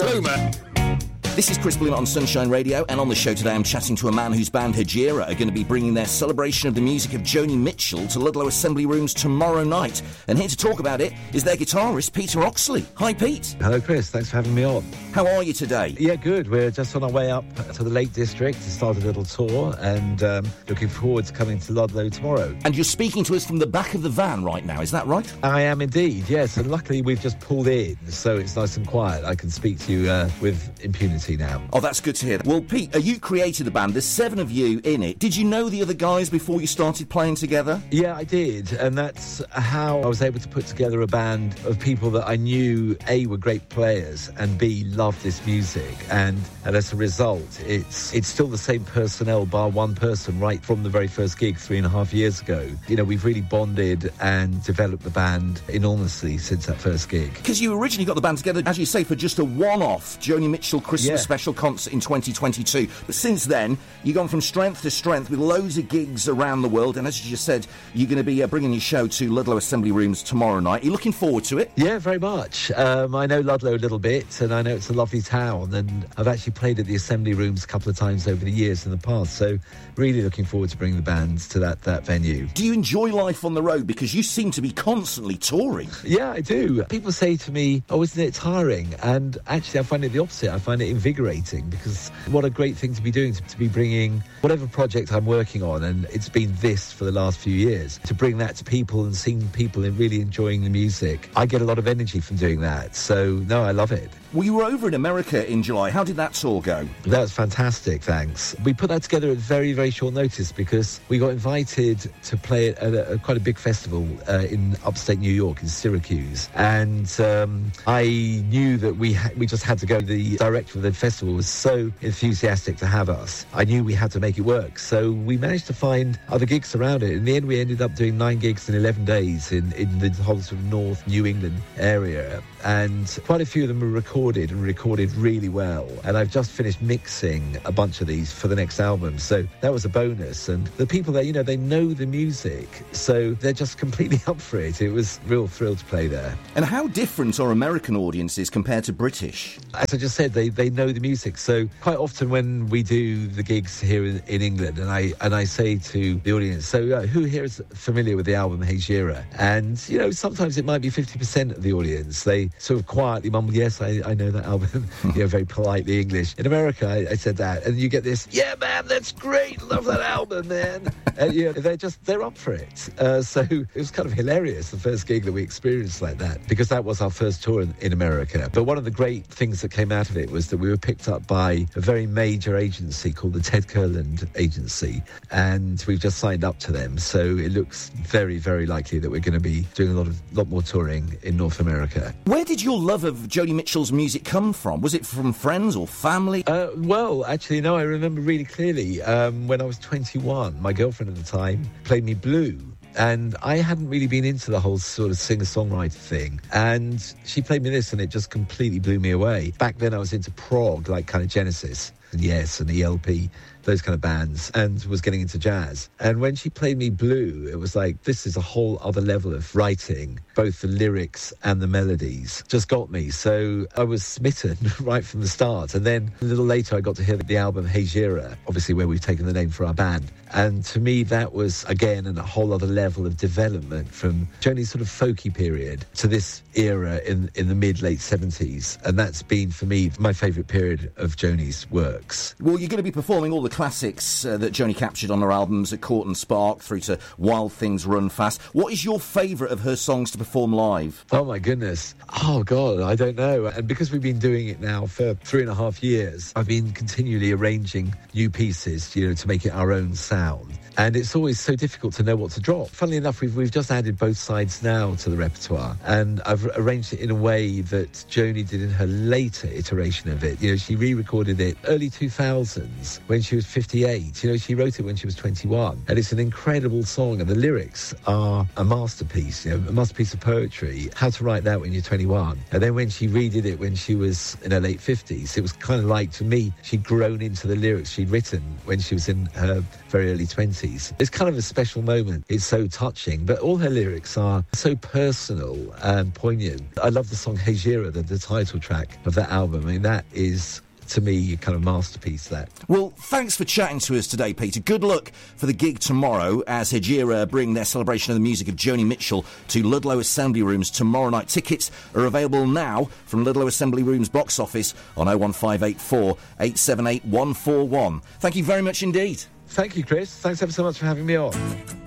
Bloomer. This is Chris Bloomer on Sunshine Radio, and on the show today I'm chatting to a man whose band Hejira are going to be bringing their celebration of the music of Joni Mitchell to Ludlow Assembly Rooms tomorrow night. And here to talk about it is their guitarist, Peter Oxley. Hi, Pete. Hello, Chris. Thanks for having me on. How are you today? Yeah, good. We're just on our way up to the Lake District to start a little tour, and looking forward to coming to Ludlow tomorrow. And you're speaking to us from the back of the van right now, is that right? I am indeed, yes. And luckily we've just pulled in, so it's nice and quiet. I can speak to you with impunity now. Oh, that's good to hear. Well, Pete, you created the band. There's 7 of you in it. Did you know the other guys before you started playing together? Yeah, I did. And that's how I was able to put together a band of people that I knew, A, were great players, and B, loved this music. And as a result, it's still the same personnel, bar one person, right from the very first gig 3.5 years ago. You know, we've really bonded and developed the band enormously since that first gig. Because you originally got the band together, as you say, for just a one-off Joni Mitchell Christmas special concert in 2022. But since then, you've gone from strength to strength with loads of gigs around the world. And as you just said, you're going to be bringing your show to Ludlow Assembly Rooms tomorrow night. Are you looking forward to it? Yeah, very much. I know Ludlow a little bit, and I know it's a lovely town. And I've actually played at the Assembly Rooms a couple of times over the years in the past. So really looking forward to bringing the bands to that venue. Do you enjoy life on the road? Because you seem to be constantly touring. Yeah, I do. People say to me, oh, isn't it tiring? And actually, I find it the opposite. I find it invigorating, because what a great thing to be doing, to be bringing whatever project I'm working on, and it's been this for the last few years, to bring that to people and seeing people and really enjoying the music. I get a lot of energy from doing that. So, no, I love it. Well, you were over in America in July. How did that tour go? That was fantastic, thanks. We put that together at very, very short notice because we got invited to play at quite a big festival in upstate New York, in Syracuse. And I knew that we just had to go. The director of the festival was so enthusiastic to have us. I knew we had to make it work. So we managed to find other gigs around it. In the end, we ended up doing 9 gigs in 11 days in the whole sort of North New England area. And quite a few of them were recorded really well. And I've just finished mixing a bunch of these for the next album. So that was a bonus. And the people there, you know, they know the music. So they're just completely up for it. It was a real thrill to play there. And how different are American audiences compared to British? As I just said, they know the music. So quite often when we do the gigs here in England, and I say to the audience, so who here is familiar with the album Hejira? And, you know, sometimes it might be 50% of the audience. They sort of quietly mumble, yes, I know that album, you know, very politely English. In America, I said that, and you get this, yeah, man, that's great, love that album, man. And, you know, they're up for it. So it was kind of hilarious, the first gig that we experienced like that, because that was our first tour in America. But one of the great things that came out of it was that we were picked up by a very major agency called the Ted Kurland Agency, and we've just signed up to them. So it looks very, very likely that we're going to be doing a lot more touring in North America. Where did your love of Joni Mitchell's music come from? Was it from friends or family? Well, actually, no, I remember really clearly when I was 21, my girlfriend at the time played me Blue. And I hadn't really been into the whole sort of singer-songwriter thing. And she played me this, and it just completely blew me away. Back then, I was into prog, like kind of Genesis and Yes and ELP, those kind of bands, and was getting into jazz. And when she played me Blue, it was like, this is a whole other level of writing. Both the lyrics and the melodies just got me. So I was smitten right from the start. And then a little later, I got to hear the album Hejira, obviously where we've taken the name for our band. And to me, that was, again, a whole other level of development from Joni's sort of folky period to this era in the mid-late 70s. And that's been, for me, my favourite period of Joni's works. Well, you're going to be performing all the classics that Joni captured on her albums, at Court and Spark through to Wild Things Run Fast. What is your favourite of her songs to perform live? Oh, my goodness. Oh, God, I don't know. And because we've been doing it now for 3.5 years, I've been continually arranging new pieces, you know, to make it our own sound. And it's always so difficult to know what to drop. Funnily enough, we've just added both sides now to the repertoire, and I've arranged it in a way that Joni did in her later iteration of it. You know, she re-recorded it early 2000s when she was 58. You know, she wrote it when she was 21, and it's an incredible song, and the lyrics are a masterpiece, you know, a masterpiece of poetry. How to write that when you're 21. And then when she redid it when she was in her late 50s, it was kind of like, to me, she'd grown into the lyrics she'd written when she was in her very early 20s. 70s. It's kind of a special moment. It's so touching, but all her lyrics are so personal and poignant. I love the song Hey Gira, the title track of that album. I mean, that is, to me, a kind of masterpiece, that. Well, thanks for chatting to us today, Peter. Good luck for the gig tomorrow as Hejira bring their celebration of the music of Joni Mitchell to Ludlow Assembly Rooms tomorrow night. Tickets are available now from Ludlow Assembly Rooms box office on 01584 878 141. Thank you very much indeed. Thank you, Chris. Thanks ever so much for having me on.